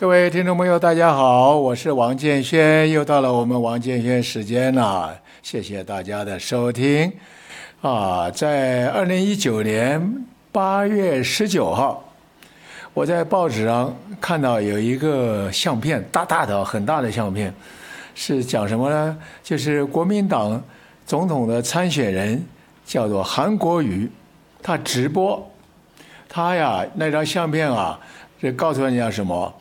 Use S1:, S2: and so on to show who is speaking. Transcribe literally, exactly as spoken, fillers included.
S1: 各位听众朋友，大家好，我是王建轩，又到了我们王建轩时间了，谢谢大家的收听。啊，在二零一九年八月十九号，我在报纸上看到有一个相片，大大的、很大的相片，是讲什么呢？就是国民党总统的参选人叫做韩国瑜，他直播，他呀那张相片啊，是告诉人家什么？